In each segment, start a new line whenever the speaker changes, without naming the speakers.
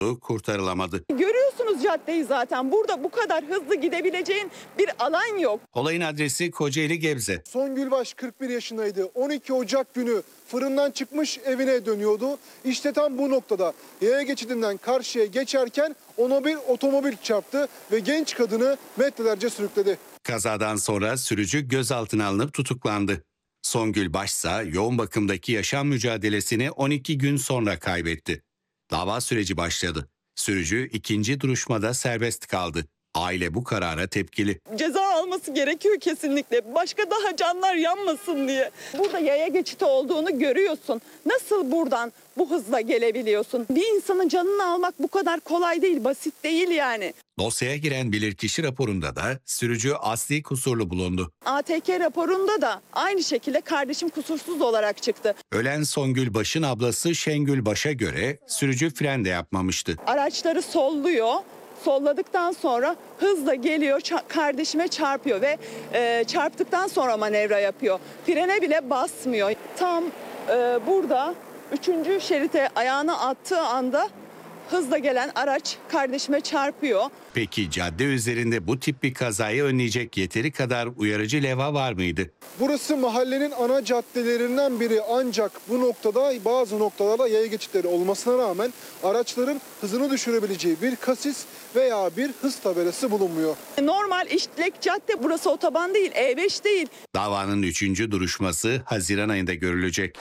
kurtarılamadı.
Görüyorsunuz caddeyi zaten. Burada bu kadar hızlı gidebileceğin bir alan yok.
Olayın adresi Kocaeli Gebze.
Songül Baş 41 yaşındaydı. 12 Ocak günü fırından çıkmış evine dönüyordu. İşte tam bu noktada yaya geçidinden karşıya geçerken ona bir otomobil çarptı ve genç kadını metrelerce sürükledi.
Kazadan sonra sürücü gözaltına alınıp tutuklandı. Songül Başsa yoğun bakımdaki yaşam mücadelesini 12 gün sonra kaybetti. Dava süreci başladı. Sürücü ikinci duruşmada serbest kaldı. Aile bu karara tepkili.
Ceza alması gerekiyor kesinlikle. Başka daha canlar yanmasın diye. Burada yaya geçidi olduğunu görüyorsun. Nasıl buradan bu hızla gelebiliyorsun? Bir insanın canını almak bu kadar kolay değil, basit değil yani.
Dosyaya giren bilirkişi raporunda da sürücü asli kusurlu bulundu.
ATK raporunda da aynı şekilde kardeşim kusursuz olarak çıktı.
Ölen Songül Baş'ın ablası Şengül Baş'a göre sürücü fren de yapmamıştı.
Araçları solluyor. Solladıktan sonra hızla geliyor, kardeşime çarpıyor ve çarptıktan sonra manevra yapıyor. Frene bile basmıyor. Tam burada 3. şerite ayağını attığı anda hızla gelen araç kardeşime çarpıyor.
Peki cadde üzerinde bu tip bir kazayı önleyecek yeteri kadar uyarıcı levha var mıydı?
Burası mahallenin ana caddelerinden biri, ancak bu noktada bazı noktalarda yaya geçitleri olmasına rağmen araçların hızını düşürebileceği bir kasis veya bir hız tabelası bulunmuyor.
Normal işlek cadde, burası otoban değil, E5 değil.
Davanın 3. duruşması Haziran ayında görülecek.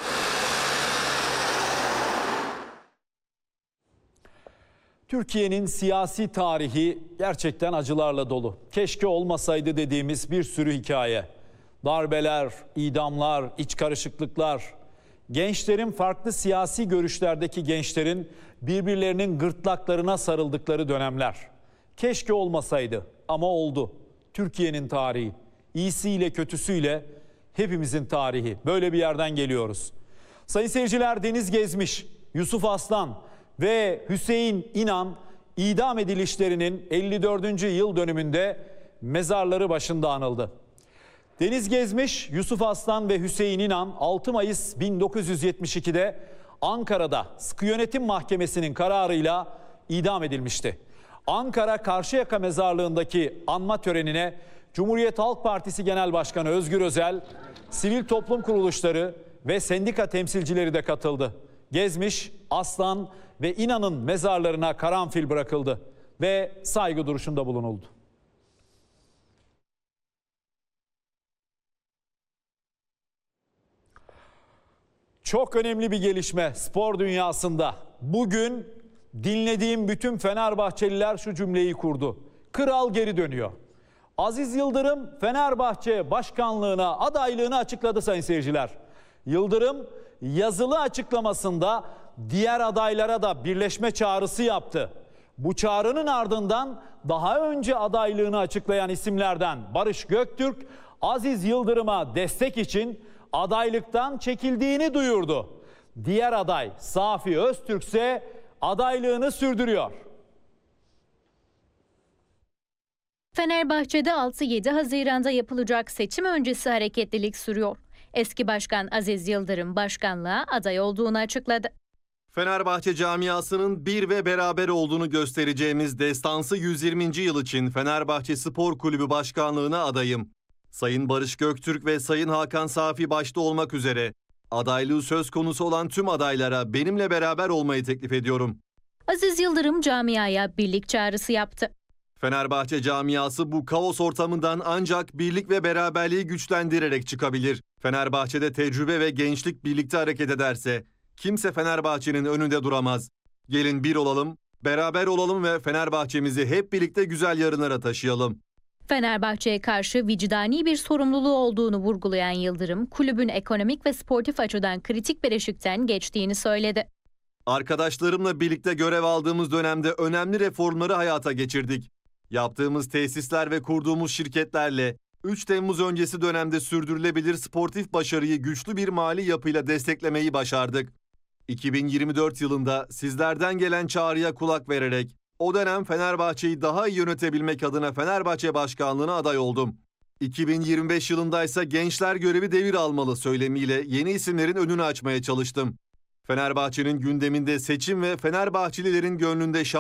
Türkiye'nin siyasi tarihi gerçekten acılarla dolu. Keşke olmasaydı dediğimiz bir sürü hikaye. Darbeler, idamlar, iç karışıklıklar. Gençlerin, farklı siyasi görüşlerdeki gençlerin birbirlerinin gırtlaklarına sarıldıkları dönemler. Keşke olmasaydı ama oldu. Türkiye'nin tarihi, iyisiyle kötüsüyle hepimizin tarihi. Böyle bir yerden geliyoruz. Sayın seyirciler, Deniz Gezmiş, Yusuf Aslan ve Hüseyin İnan idam edilişlerinin 54. yıl dönümünde mezarları başında anıldı. Deniz Gezmiş, Yusuf Aslan ve Hüseyin İnan 6 Mayıs 1972'de Ankara'da Sıkı Yönetim Mahkemesi'nin kararıyla idam edilmişti. Ankara Karşıyaka Mezarlığı'ndaki anma törenine Cumhuriyet Halk Partisi Genel Başkanı Özgür Özel, sivil toplum kuruluşları ve sendika temsilcileri de katıldı. Gezmiş, Aslan ve İnan'ın mezarlarına karanfil bırakıldı ve saygı duruşunda bulunuldu. Çok önemli bir gelişme spor dünyasında. Bugün dinlediğim bütün Fenerbahçeliler şu cümleyi kurdu. Kral geri dönüyor. Aziz Yıldırım Fenerbahçe başkanlığına adaylığını açıkladı sayın seyirciler. Yıldırım yazılı açıklamasında diğer adaylara da birleşme çağrısı yaptı. Bu çağrının ardından daha önce adaylığını açıklayan isimlerden Barış Göktürk, Aziz Yıldırım'a destek için adaylıktan çekildiğini duyurdu. Diğer aday Safi Öztürk ise adaylığını sürdürüyor.
Fenerbahçe'de 6-7 Haziran'da yapılacak seçim öncesi hareketlilik sürüyor. Eski başkan Aziz Yıldırım başkanlığa aday olduğunu açıkladı.
Fenerbahçe camiasının bir ve beraber olduğunu göstereceğimiz destansı 120. yıl için Fenerbahçe Spor Kulübü başkanlığına adayım. Sayın Barış Göktürk ve Sayın Hakan Safi başta olmak üzere adaylığı söz konusu olan tüm adaylara benimle beraber olmayı teklif ediyorum.
Aziz Yıldırım camiaya birlik çağrısı yaptı.
Fenerbahçe camiası bu kaos ortamından ancak birlik ve beraberliği güçlendirerek çıkabilir. Fenerbahçe'de tecrübe ve gençlik birlikte hareket ederse kimse Fenerbahçe'nin önünde duramaz. Gelin bir olalım, beraber olalım ve Fenerbahçe'mizi hep birlikte güzel yarınlara taşıyalım.
Fenerbahçe'ye karşı vicdani bir sorumluluğu olduğunu vurgulayan Yıldırım, kulübün ekonomik ve sportif açıdan kritik bir eşikten geçtiğini söyledi.
Arkadaşlarımla birlikte görev aldığımız dönemde önemli reformları hayata geçirdik. Yaptığımız tesisler ve kurduğumuz şirketlerle 3 Temmuz öncesi dönemde sürdürülebilir sportif başarıyı güçlü bir mali yapıyla desteklemeyi başardık. 2024 yılında sizlerden gelen çağrıya kulak vererek o dönem Fenerbahçe'yi daha iyi yönetebilmek adına Fenerbahçe başkanlığına aday oldum. 2025 yılındaysa gençler görevi devir almalı söylemiyle yeni isimlerin önünü açmaya çalıştım. Fenerbahçe'nin gündeminde seçim ve Fenerbahçelilerin gönlünde